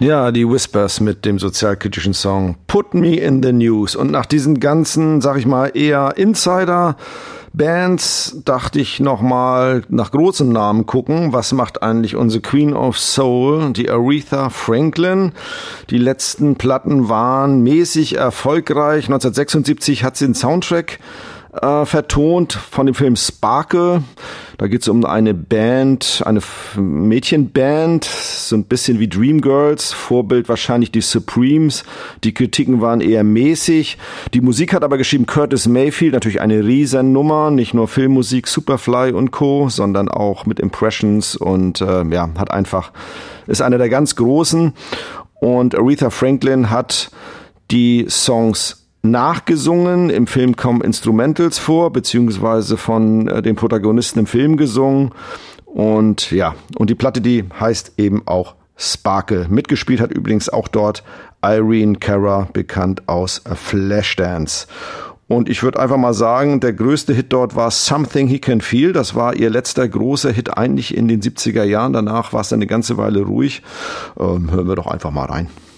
Ja, die Whispers mit dem sozialkritischen Song Put Me in the News. Und nach diesen ganzen, sag ich mal, eher Insider-Bands dachte ich nochmal nach großem Namen gucken. Was macht eigentlich unsere Queen of Soul, die Aretha Franklin? Die letzten Platten waren mäßig erfolgreich. 1976 hat sie einen Soundtrack vertont von dem Film Sparkle. Da geht es um eine Band, eine Mädchenband, so ein bisschen wie Dreamgirls, Vorbild wahrscheinlich die Supremes. Die Kritiken waren eher mäßig. Die Musik hat aber geschrieben Curtis Mayfield, natürlich eine Riesennummer, nicht nur Filmmusik, Superfly und Co., sondern auch mit Impressions und ist einer der ganz Großen. Und Aretha Franklin hat die Songs nachgesungen. Im Film kommen Instrumentals vor, beziehungsweise von den Protagonisten im Film gesungen. Und die Platte, die heißt eben auch Sparkle. Mitgespielt hat übrigens auch dort Irene Cara, bekannt aus Flashdance. Und ich würde einfach mal sagen, der größte Hit dort war Something He Can Feel. Das war ihr letzter großer Hit eigentlich in den 70er Jahren. Danach war es dann eine ganze Weile ruhig. Hören wir doch einfach mal rein.